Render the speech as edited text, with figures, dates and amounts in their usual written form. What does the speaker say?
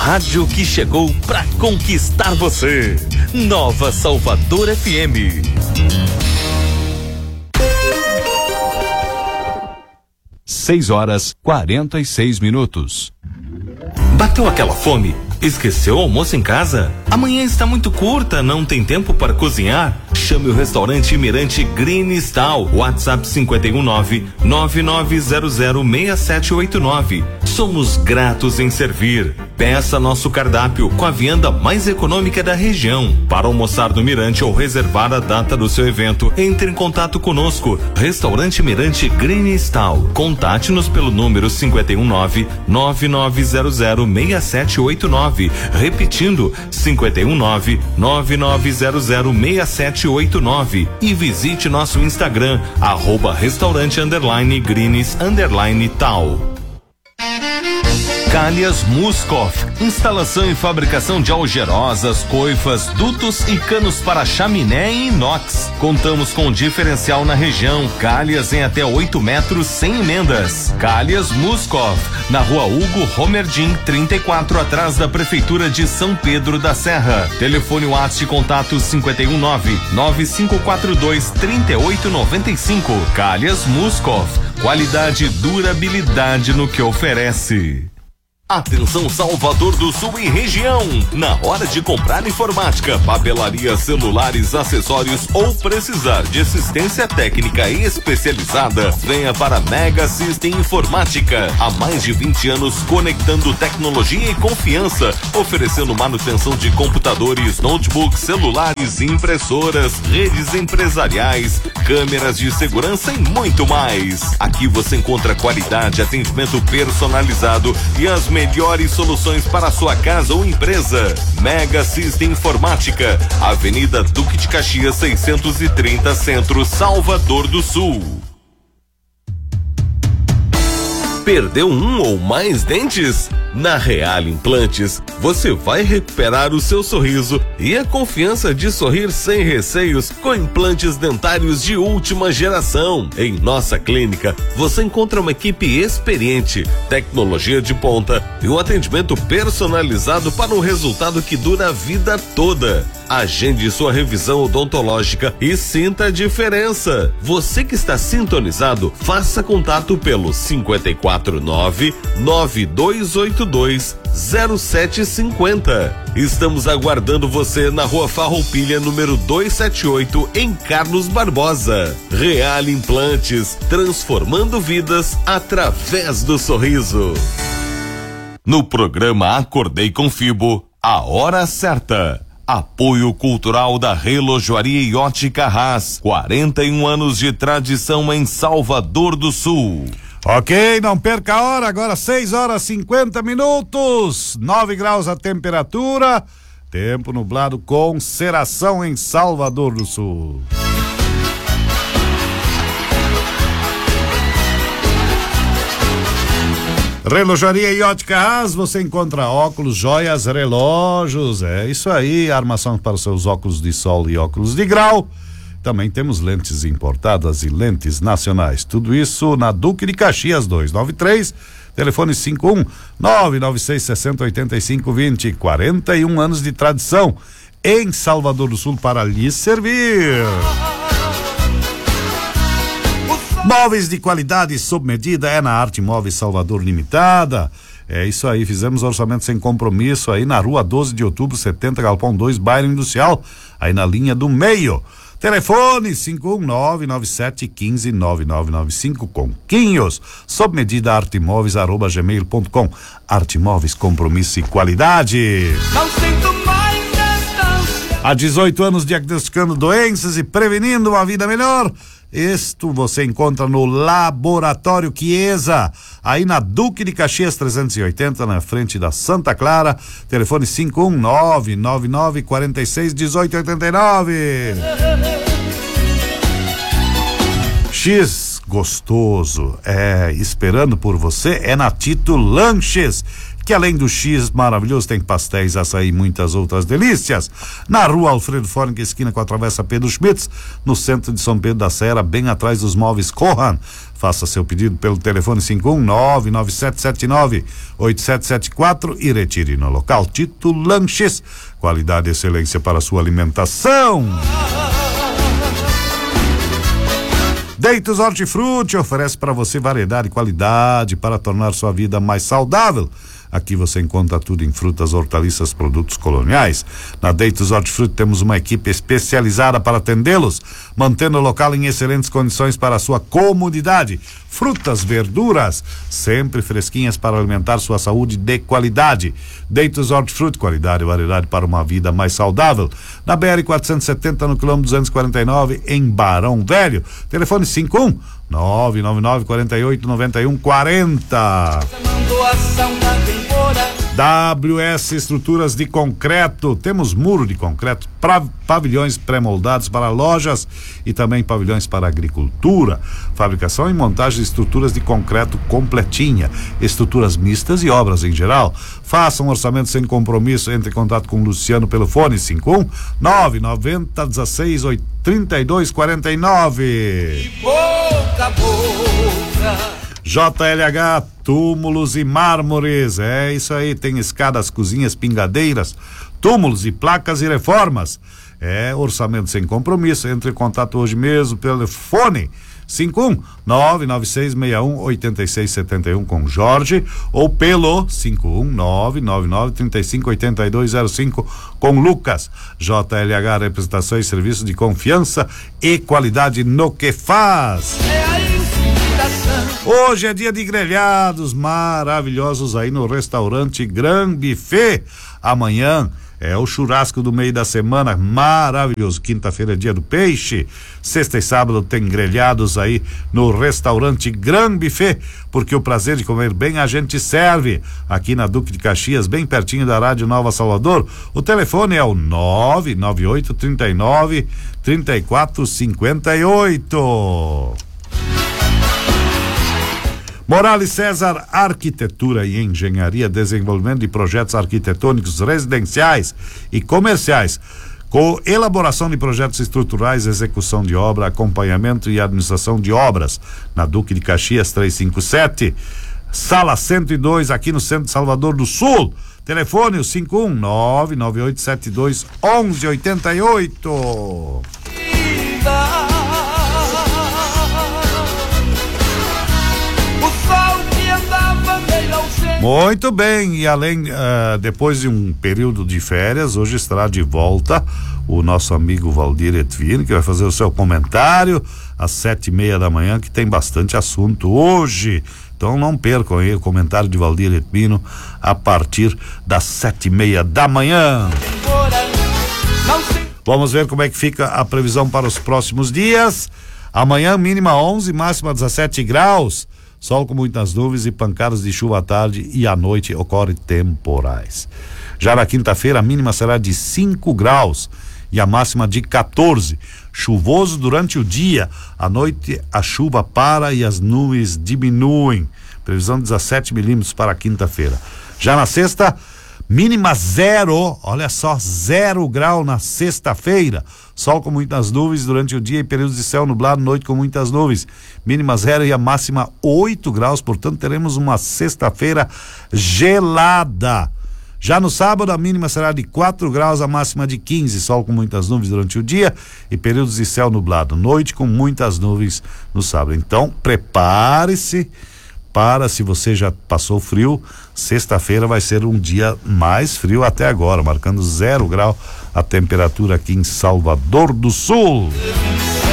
rádio que chegou pra conquistar você. Nova Salvador FM. 6:46. Bateu aquela fome? Esqueceu o almoço em casa? Amanhã está muito curta, não tem tempo para cozinhar? Chame o restaurante Mirante Green Style. WhatsApp 519-9900-6789. Somos gratos em servir. Peça nosso cardápio com a vianda mais econômica da região. Para almoçar no Mirante ou reservar a data do seu evento, entre em contato conosco. Restaurante Mirante Green Style. Contate-nos pelo número 519-9900-6789. Repetindo, 519-9900-6789. E visite nosso Instagram, @restaurante_greens_tal. Calhas Muscoff, instalação e fabricação de algerosas, coifas, dutos e canos para chaminé em inox. Contamos com diferencial na região, calhas em até 8 metros sem emendas. Calhas Muscoff, na rua Hugo Romerdim, 34, atrás da Prefeitura de São Pedro da Serra. Telefone WhatsApp de contato 519-9542-3895. Calhas Muscoff, qualidade e durabilidade no que oferece. Atenção Salvador do Sul e região, na hora de comprar informática, papelaria, celulares, acessórios ou precisar de assistência técnica e especializada, venha para Mega System Informática. Há mais de 20 anos conectando tecnologia e confiança, oferecendo manutenção de computadores, notebooks, celulares, impressoras, redes empresariais, câmeras de segurança e muito mais. Aqui você encontra qualidade, atendimento personalizado e as melhores soluções para a sua casa ou empresa. Mega System Informática, Avenida Duque de Caxias 630, Centro, Salvador do Sul. Perdeu um ou mais dentes? Na Real Implantes, você vai recuperar o seu sorriso e a confiança de sorrir sem receios com implantes dentários de última geração. Em nossa clínica, você encontra uma equipe experiente, tecnologia de ponta e um atendimento personalizado para um resultado que dura a vida toda. Agende sua revisão odontológica e sinta a diferença. Você que está sintonizado, faça contato pelo 549-9282-0750. Estamos aguardando você na Rua Farroupilha, número 278, em Carlos Barbosa. Real Implantes, transformando vidas através do sorriso. No programa Acordei com Fibo, a hora certa. Apoio cultural da Relojoaria e Ótica Haas, 41 anos de tradição em Salvador do Sul. Ok, não perca a hora, agora 6:50, 9 graus a temperatura, tempo nublado com cerração em Salvador do Sul. Relojoaria e Ótica Haas, você encontra óculos, joias, relógios, é isso aí, armação para os seus óculos de sol e óculos de grau. Também temos lentes importadas e lentes nacionais, tudo isso na Duque de Caxias 293, telefone 51-996-60-85-20, 41 anos de tradição em Salvador do Sul para lhe servir. Móveis de qualidade sob medida é na Arte Móveis Salvador Limitada. É isso aí, fizemos orçamento sem compromisso aí na rua 12 de outubro, 70, Galpão 2, bairro Industrial, aí na linha do meio. Telefone 51997159995 com Quinhos, sob medida artemóveis@gmail.com. Arte Móveis, compromisso e qualidade. Não sinto mais distância. Há 18 anos diagnosticando doenças e prevenindo uma vida melhor. Isto você encontra no Laboratório Chiesa, aí na Duque de Caxias 380, na frente da Santa Clara. Telefone 51999461889. X gostoso, esperando por você, é na Tito Lanches. que além do X maravilhoso tem pastéis, açaí e muitas outras delícias. Na rua Alfredo Fónica, esquina com a Travessa Pedro Schmitz, no centro de São Pedro da Serra, bem atrás dos móveis Cohan. Faça seu pedido pelo telefone 51997798774 e retire no local. Tito Lanches, qualidade e excelência para sua alimentação. Deitos Hortifruti oferece para você variedade e qualidade para tornar sua vida mais saudável. Aqui você encontra tudo em frutas, hortaliças, produtos coloniais. Na Deitos Hortifruti temos uma equipe especializada para atendê-los, mantendo o local em excelentes condições para a sua comodidade. Frutas, verduras, sempre fresquinhas para alimentar sua saúde de qualidade. Deitos Hortifruti, qualidade e variedade para uma vida mais saudável. Na BR-470, no quilômetro 249, em Barão Velho. Telefone 51 999 48 91 40. WS Estruturas de Concreto, temos muro de concreto, pavilhões pré-moldados para lojas e também pavilhões para agricultura, fabricação e montagem de estruturas de concreto completinha, estruturas mistas e obras em geral. Faça um orçamento sem compromisso, entre em contato com o Luciano pelo fone 51 990 16 32 49. Boca a boca. JLH Túmulos e Mármores, é isso aí, tem escadas, cozinhas, pingadeiras, túmulos e placas e reformas. É orçamento sem compromisso, entre em contato hoje mesmo pelo fone 51996618671 com Jorge ou pelo 51999358205 com Lucas. JLH, representação e serviço de confiança e qualidade no que faz. Hoje é dia de grelhados maravilhosos aí no restaurante Gran Buffet. Amanhã é o churrasco do meio da semana, maravilhoso. Quinta-feira é dia do peixe. Sexta e sábado tem grelhados aí no restaurante Gran Buffet, porque o prazer de comer bem a gente serve. Aqui na Duque de Caxias, bem pertinho da Rádio Nova Salvador. O telefone é o 998 39 34 58. Morales César Arquitetura e Engenharia, desenvolvimento de projetos arquitetônicos residenciais e comerciais, com elaboração de projetos estruturais, execução de obra, acompanhamento e administração de obras. Na Duque de Caxias 357, sala 102, aqui no centro de Salvador do Sul. Telefone o 51992721188. Muito bem, e além, depois de um período de férias, hoje estará de volta o nosso amigo Valdir Etvino, que vai fazer o seu comentário às 7:30 da manhã, que tem bastante assunto hoje. Então não percam aí o comentário de Valdir Etvino a partir das 7:30 da manhã. Vamos ver como é que fica a previsão para os próximos dias. Amanhã mínima 11, máxima 17 graus. Sol com muitas nuvens e pancadas de chuva à tarde e à noite ocorrem temporais. Já na quinta-feira a mínima será de 5 graus e a máxima de 14. Chuvoso durante o dia, à noite a chuva para e as nuvens diminuem. Previsão de 17 milímetros para a quinta-feira. Já na sexta, mínima 0, olha só, 0 grau na sexta-feira. Sol com muitas nuvens durante o dia e períodos de céu nublado, noite com muitas nuvens. Mínima 0 e a máxima 8 graus, portanto teremos uma sexta-feira gelada. Já no sábado a mínima será de 4 graus, a máxima de 15, sol com muitas nuvens durante o dia e períodos de céu nublado, noite com muitas nuvens no sábado. Então prepare-se para, se você já passou frio, sexta-feira vai ser um dia mais frio até agora, marcando 0 grau a temperatura aqui em Salvador do Sul.